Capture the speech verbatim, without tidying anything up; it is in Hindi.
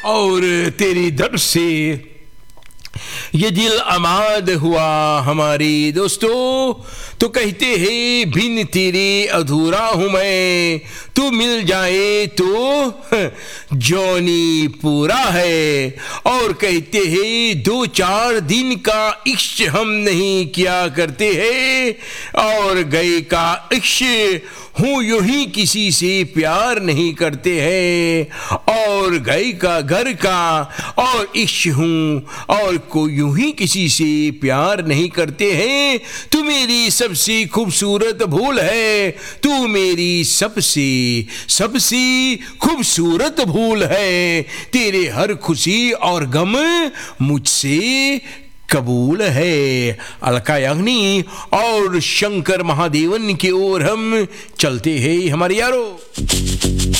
और तेरी दर से ये दिल आमाद हुआ हमारी दोस्तों। तो कहते हैं बिन तेरे अधूरा हूँ मैं, तू मिल जाए तो जौनी पूरा है। और कहते हैं दो चार दिन का इश्क हम नहीं किया करते हैं, और गए का इश्क हूँ यूं ही किसी से प्यार नहीं करते हैं। और गए का घर का और इश्क हूँ और कोई यूं ही किसी से प्यार नहीं करते हैं। तू मेरी सबसे खूबसूरत भूल है, तू मेरी सबसे सबसे खूबसूरत भूल है। तेरे हर खुशी और गम मुझसे कबूल है। अलका याग्निक और शंकर महादेवन की ओर हम चलते हैं हमारे यारों।